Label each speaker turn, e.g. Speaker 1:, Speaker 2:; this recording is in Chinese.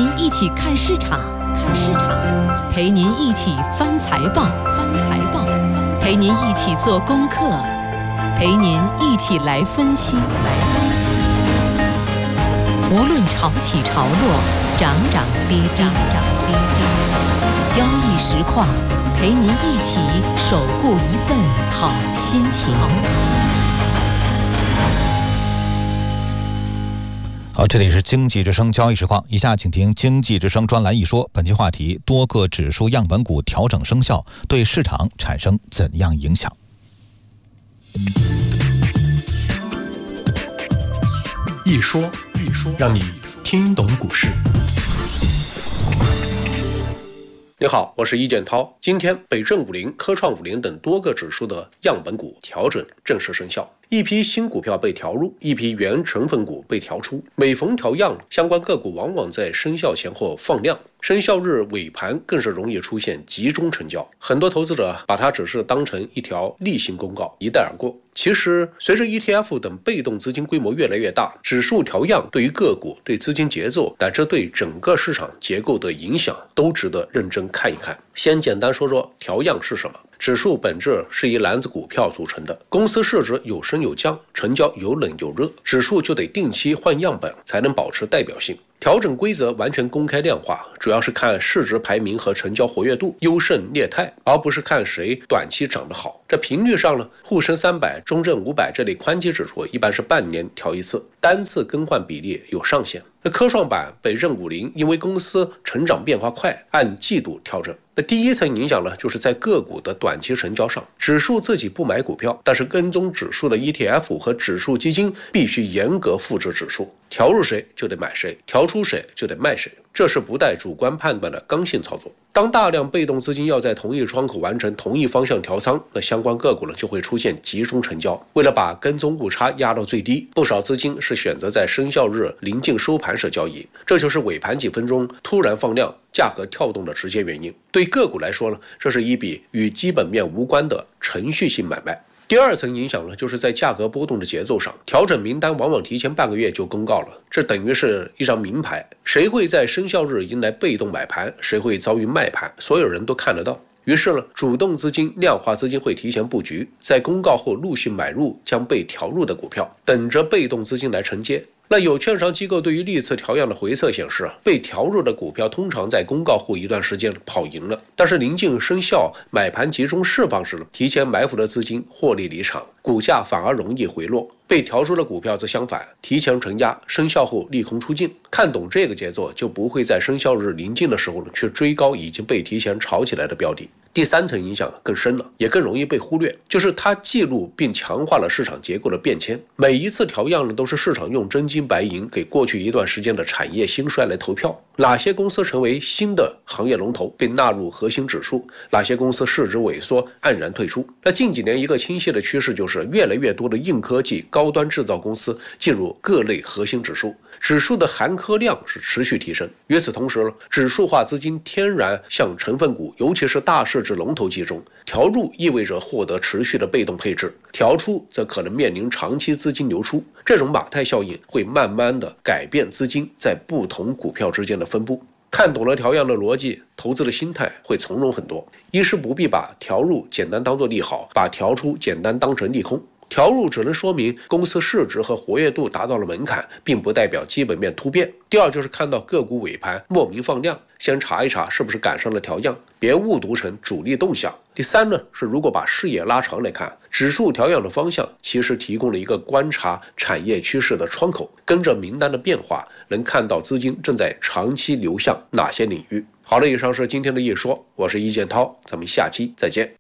Speaker 1: 一起看市场，陪您一起翻财报，陪您一起做功课，陪您一起来分析。无论潮起潮落，涨涨跌跌，交易实况，陪您一起守护一份好心情。
Speaker 2: 好，这里是经济之声交易实况，以下请听经济之声专栏一说。本期话题：多个指数样本股调整生效，对市场产生怎样影响？
Speaker 3: 一说，让你听懂股市。你好，我是易建涛。今天北证50、科创50等多个指数的样本股调整正式生效，一批新股票被调入，一批原成分股被调出。每逢调样，相关个股往往在生效前后放量，生效日尾盘更是容易出现集中成交。很多投资者把它只是当成一条例行公告，一带而过。其实，随着 ETF 等被动资金规模越来越大，指数调样对于个股、对资金节奏乃至对整个市场结构的影响，都值得认真看一看。先简单说说调样是什么。指数本质是一篮子股票组成的，公司市值有升有降，成交有冷有热，指数就得定期换样本，才能保持代表性。调整规则完全公开量化，主要是看市值排名和成交活跃度，优胜劣汰，而不是看谁短期涨得好。这频率上呢，沪深300、中证500这类宽基指数一般是半年调一次，单次更换比例有上限。那科创板、北证50因为公司成长变化快，按季度调整。那第一层影响呢，就是在个股的短期成交上，指数自己不买股票，但是跟踪指数的 ETF 和指数基金必须严格复制指数，调入谁就得买谁，调出谁就得卖谁，这是不带主观判断的刚性操作。当大量被动资金要在同一窗口完成同一方向调仓，那相关个股呢就会出现集中成交。为了把跟踪误差压到最低，不少资金是选择在生效日临近收盘时交易，这就是尾盘几分钟突然放量、价格跳动的直接原因。对个股来说呢，这是一笔与基本面无关的程序性买卖。第二层影响呢，就是在价格波动的节奏上，调整名单往往提前半个月就公告了，这等于是一张明牌，谁会在生效日迎来被动买盘，谁会遭遇卖盘，所有人都看得到。于是呢，主动资金、量化资金会提前布局，在公告后陆续买入将被调入的股票，等着被动资金来承接。那有券商机构对于历次调样的回测显示，被调入的股票通常在公告后一段时间跑赢了，但是临近生效买盘集中释放时，提前埋伏的资金获利离场，股价反而容易回落。被调出的股票则相反，提前承压，生效后利空出尽。看懂这个节奏，就不会在生效日临近的时候去追高已经被提前炒起来的标的。第三层影响更深了，也更容易被忽略，就是它记录并强化了市场结构的变迁。每一次调样呢，都是市场用真金白银给过去一段时间的产业兴衰来投票。哪些公司成为新的行业龙头，被纳入核心指数，哪些公司市值萎缩，黯然退出。那近几年一个清晰的趋势就是越来越多的硬科技、高端制造公司进入各类核心指数，指数的含科量是持续提升。与此同时呢，指数化资金天然向成分股，尤其是大市值龙头集中，调入意味着获得持续的被动配置，调出则可能面临长期资金流出。这种马太效应会慢慢的改变资金在不同股票之间的分布。看懂了调样的逻辑，投资的心态会从容很多。一是不必把调入简单当作利好，把调出简单当成利空。调入只能说明公司市值和活跃度达到了门槛，并不代表基本面突变。第二就是看到个股尾盘莫名放量，先查一查是不是赶上了调样，别误读成主力动向。第三呢，是如果把视野拉长来看，指数调样的方向其实提供了一个观察产业趋势的窗口，跟着名单的变化，能看到资金正在长期流向哪些领域。好了，以上是今天的一说，我是易建涛，咱们下期再见。